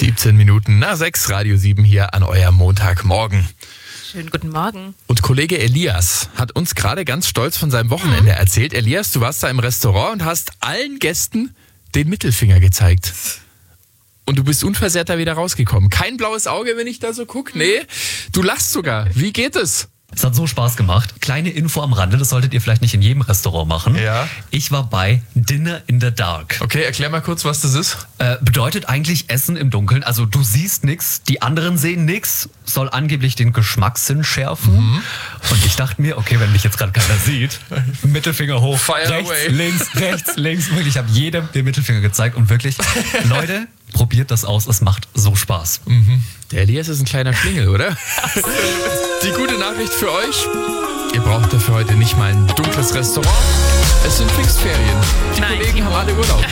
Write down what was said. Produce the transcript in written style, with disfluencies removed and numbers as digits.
17 Minuten nach 6, Radio 7 hier an eurem Montagmorgen. Schönen guten Morgen. Und Kollege Elias hat uns gerade ganz stolz von seinem Wochenende erzählt. Elias, du warst da im Restaurant und hast allen Gästen den Mittelfinger gezeigt. Und du bist unversehrt da wieder rausgekommen. Kein blaues Auge, wenn ich da so gucke. Nee, du lachst sogar. Wie geht es? Es hat so Spaß gemacht. Kleine Info am Rande, das solltet ihr vielleicht nicht in jedem Restaurant machen. Ja. Ich war bei Dinner in the Dark. Okay, erklär mal kurz, was das ist. Bedeutet eigentlich Essen im Dunkeln. Also du siehst nichts, die anderen sehen nichts. Soll angeblich den Geschmackssinn schärfen. Und ich dachte mir, okay, wenn mich jetzt gerade keiner sieht, Mittelfinger hoch, Fire rechts, away. rechts, links. Wirklich, ich habe jedem den Mittelfinger gezeigt. Und wirklich, Leute, probiert das aus. Es macht so Spaß. Der Elias ist ein kleiner Schlingel, oder? Die gute Nachricht für euch: Ihr braucht dafür heute nicht mal ein dunkles Restaurant. Es sind Pfingstferien. Die Nein, Kollegen haben alle Urlaub.